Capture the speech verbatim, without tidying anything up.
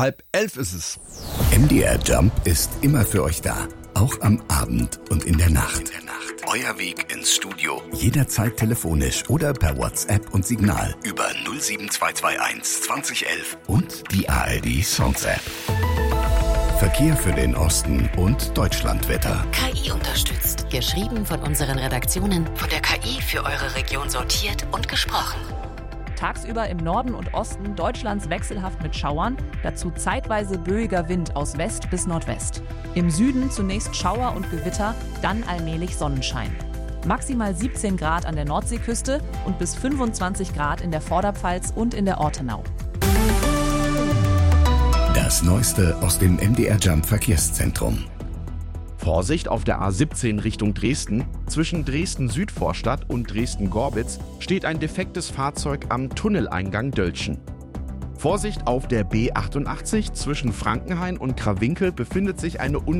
halb elf ist es. M D R Jump ist immer für euch da. Auch am Abend und in der Nacht. Euer Weg ins Studio. Jederzeit telefonisch oder per WhatsApp und Signal über null sieben zwei zwei eins zwanzig elf und die A R D Songs App. Verkehr für den Osten und Deutschlandwetter. K I unterstützt. Geschrieben von unseren Redaktionen. Von der K I für eure Region sortiert und gesprochen. Tagsüber im Norden und Osten Deutschlands wechselhaft mit Schauern, dazu zeitweise böiger Wind aus West bis Nordwest. Im Süden zunächst Schauer und Gewitter, dann allmählich Sonnenschein. Maximal siebzehn Grad an der Nordseeküste und bis fünfundzwanzig Grad in der Vorderpfalz und in der Ortenau. Das Neueste aus dem M D R Jump Verkehrszentrum. Vorsicht auf der A siebzehn Richtung Dresden. Zwischen Dresden-Südvorstadt und Dresden-Gorbitz steht ein defektes Fahrzeug am Tunneleingang Dölzschen. Vorsicht auf der B achtundachtzig. Zwischen Frankenhain und Krawinkel befindet sich eine